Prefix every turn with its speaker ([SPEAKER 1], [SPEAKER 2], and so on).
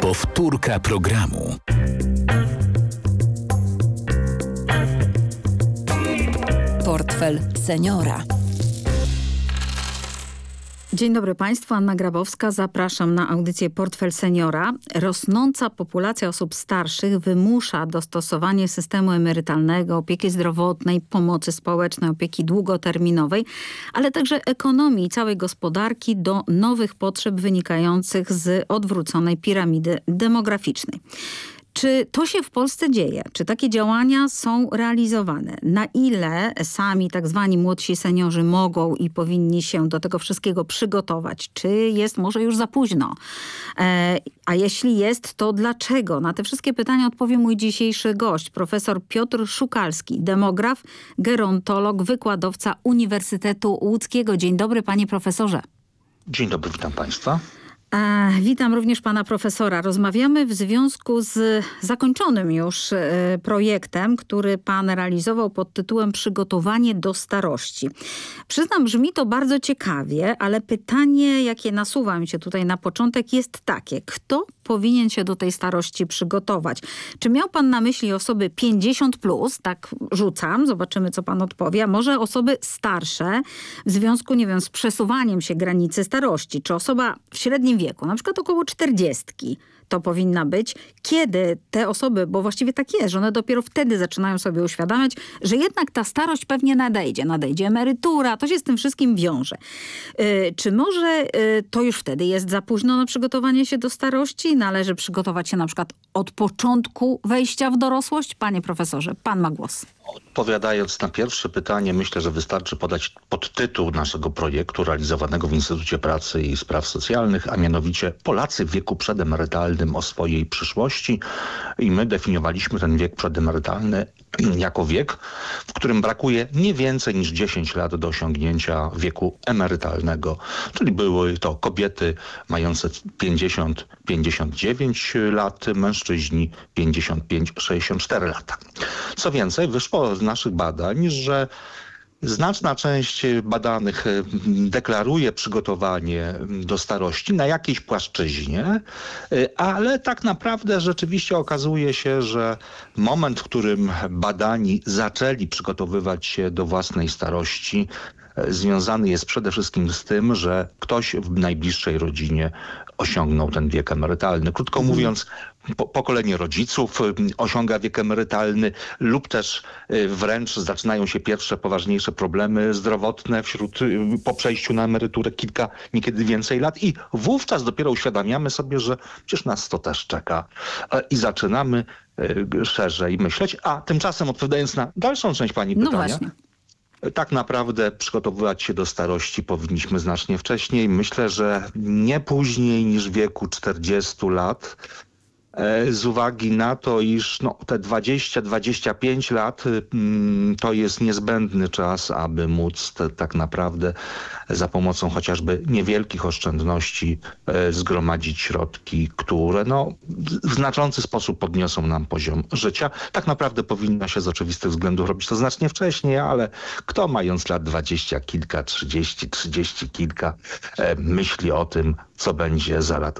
[SPEAKER 1] Powtórka programu.
[SPEAKER 2] Portfel seniora.
[SPEAKER 3] Dzień dobry Państwu, Anna Grabowska. Zapraszam na audycję Portfel Seniora. Rosnąca populacja osób starszych wymusza dostosowanie systemu emerytalnego, opieki zdrowotnej, pomocy społecznej, opieki długoterminowej, ale także ekonomii i całej gospodarki do nowych potrzeb wynikających z odwróconej piramidy demograficznej. Czy to się w Polsce dzieje? Czy takie działania są realizowane? Na ile sami tak zwani młodsi seniorzy mogą i powinni się do tego wszystkiego przygotować? Czy jest może już za późno? A jeśli jest, to dlaczego? Na te wszystkie pytania odpowie mój dzisiejszy gość, profesor Piotr Szukalski, demograf, gerontolog, wykładowca Uniwersytetu Łódzkiego. Dzień dobry, panie profesorze.
[SPEAKER 4] Dzień dobry, witam państwa.
[SPEAKER 3] Witam również pana profesora. Rozmawiamy w związku z zakończonym już projektem, który pan realizował pod tytułem Przygotowanie do starości. Przyznam, brzmi to bardzo ciekawie, ale pytanie, jakie nasuwa mi się tutaj na początek, jest takie. Kto powinien się do tej starości przygotować? Czy miał pan na myśli osoby 50+, tak rzucam, zobaczymy co pan odpowie, a może osoby starsze w związku, nie wiem, z przesuwaniem się granicy starości? Czy osoba w średnim wieku, na przykład około 40, to powinna być, kiedy te osoby, bo właściwie tak jest, że one dopiero wtedy zaczynają sobie uświadamiać, że jednak ta starość pewnie nadejdzie emerytura, to się z tym wszystkim wiąże. Czy może to już wtedy jest za późno na przygotowanie się do starości? Należy przygotować się na przykład od początku wejścia w dorosłość? Panie profesorze, pan ma głos.
[SPEAKER 4] Odpowiadając na pierwsze pytanie, myślę, że wystarczy podać podtytuł naszego projektu realizowanego w Instytucie Pracy i Spraw Socjalnych, a mianowicie Polacy w wieku przedemerytalnym o swojej przyszłości. I my definiowaliśmy ten wiek przedemerytalny jako wiek, w którym brakuje nie więcej niż 10 lat do osiągnięcia wieku emerytalnego. Czyli były to kobiety mające 50-59 lat, mężczyźni 55-64 lata. Co więcej, wyszło z naszych badań, że znaczna część badanych deklaruje przygotowanie do starości na jakiejś płaszczyźnie, ale tak naprawdę rzeczywiście okazuje się, że moment, w którym badani zaczęli przygotowywać się do własnej starości, związany jest przede wszystkim z tym, że ktoś w najbliższej rodzinie osiągnął ten wiek emerytalny. Krótko mówiąc, pokolenie rodziców osiąga wiek emerytalny lub też wręcz zaczynają się pierwsze poważniejsze problemy zdrowotne po przejściu na emeryturę kilka, niekiedy więcej lat i wówczas dopiero uświadamiamy sobie, że przecież nas to też czeka i zaczynamy szerzej myśleć. A tymczasem odpowiadając na dalszą część pani pytania,
[SPEAKER 3] właśnie.
[SPEAKER 4] Tak naprawdę przygotowywać się do starości powinniśmy znacznie wcześniej. Myślę, że nie później niż w wieku 40 lat. Z uwagi na to, iż te 20-25 lat to jest niezbędny czas, aby móc tak naprawdę za pomocą chociażby niewielkich oszczędności zgromadzić środki, które w znaczący sposób podniosą nam poziom życia. Tak naprawdę powinno się z oczywistych względów robić to znacznie wcześniej, ale kto mając lat 20 kilka, 30 kilka myśli o tym, co będzie za lat